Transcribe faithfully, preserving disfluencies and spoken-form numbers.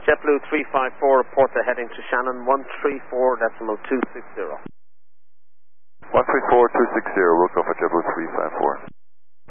JetBlue three five four, report the heading to Shannon, one three four decimal two six zero. one three four two six zero, we'll go for JetBlue three five four.